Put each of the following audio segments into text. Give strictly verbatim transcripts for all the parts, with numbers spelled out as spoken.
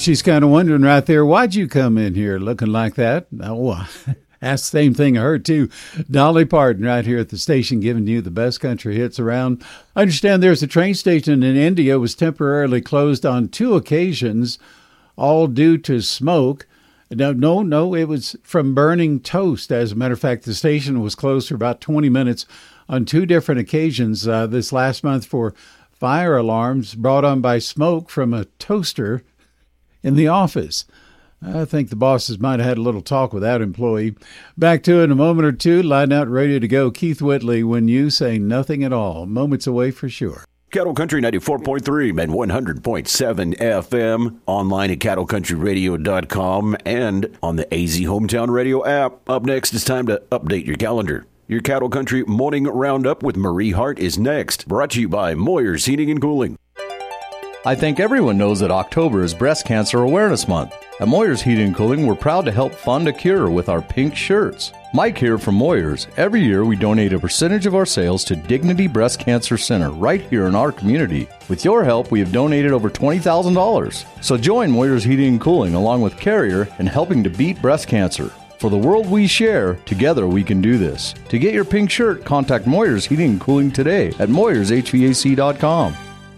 She's kind of wondering right there, why'd you come in here looking like that? Oh, asked the same thing of her, too. Dolly Parton right here at the station giving you the best country hits around. I understand there's a train station in India was temporarily closed on two occasions, all due to smoke. No, no, no, it was from burning toast. As a matter of fact, the station was closed for about twenty minutes on two different occasions uh, this last month for fire alarms brought on by smoke from a toaster in the office. I think the bosses might have had a little talk with that employee. Back to it in a moment or two. Line out ready to go. Keith Whitley, when you say nothing at all. Moments away for sure. Cattle Country ninety-four point three and one hundred point seven F M, online at cattle country radio dot com and on the A Z Hometown Radio app. Up next, it's time to update your calendar. Your Cattle Country Morning Roundup with Marie Hart is next, brought to you by Moyer's Heating and Cooling. I think everyone knows that October is Breast Cancer Awareness Month. At Moyer's Heating and Cooling, we're proud to help fund a cure with our pink shirts. Mike here from Moyer's. Every year, we donate a percentage of our sales to Dignity Breast Cancer Center right here in our community. With your help, we have donated over twenty thousand dollars. So join Moyer's Heating and Cooling along with Carrier in helping to beat breast cancer. For the world we share, together we can do this. To get your pink shirt, contact Moyer's Heating and Cooling today at moyers h v a c dot com.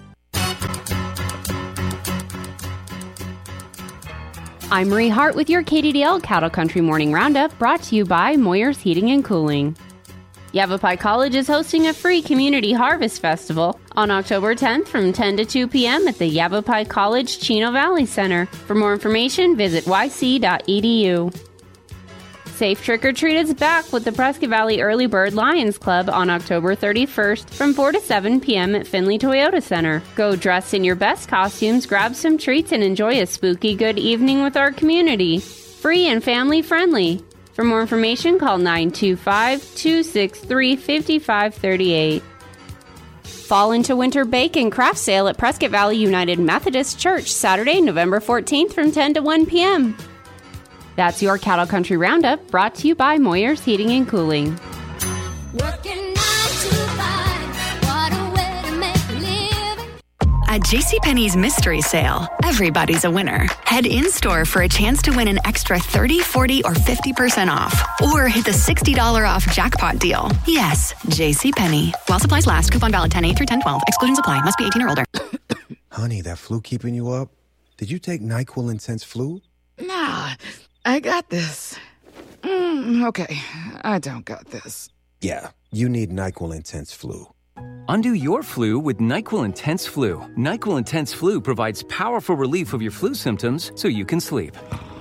I'm Marie Hart with your K D D L Cattle Country Morning Roundup, brought to you by Moyer's Heating and Cooling. Yavapai College is hosting a free community harvest festival on October tenth from ten to two p.m. at the Yavapai College Chino Valley Center. For more information, visit y c dot e d u. Safe Trick or Treat is back with the Prescott Valley Early Bird Lions Club on October thirty-first from four to seven p.m. at Finley Toyota Center. Go dressed in your best costumes, grab some treats, and enjoy a spooky good evening with our community. Free and family friendly. For more information, call nine two five, two six three, five five three eight. Fall into Winter Bake and Craft Sale at Prescott Valley United Methodist Church, Saturday, November fourteenth from ten to one p.m. That's your Cattle Country Roundup, brought to you by Moyer's Heating and Cooling. Working nine to five, what a way to make a living. At JCPenney's Mystery Sale, everybody's a winner. Head in-store for a chance to win an extra thirty, forty, or fifty percent off. Or hit the sixty dollars off jackpot deal. Yes, JCPenney. While supplies last, coupon valid ten eight through ten twelve. Exclusions apply. Must be eighteen or older. Honey, that flu keeping you up? Did you take NyQuil Intense Flu? Nah. I got this. Mm, okay, I don't got this. Yeah, you need NyQuil Intense Flu. Undo your flu with NyQuil Intense Flu. NyQuil Intense Flu provides powerful relief of your flu symptoms so you can sleep.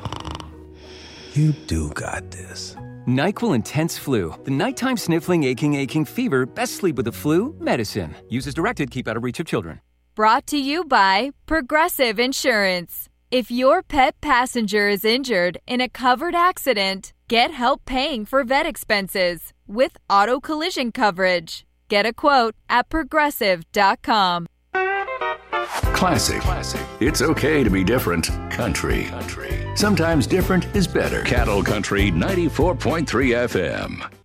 You do got this. NyQuil Intense Flu. The nighttime sniffling, aching, aching fever. Best sleep with the flu. Medicine. Use as directed. Keep out of reach of children. Brought to you by Progressive Insurance. If your pet passenger is injured in a covered accident, get help paying for vet expenses with auto collision coverage. Get a quote at progressive dot com. Classic. Classic. It's okay to be different. Country. Country. Sometimes different is better. Cattle Country ninety-four point three F M.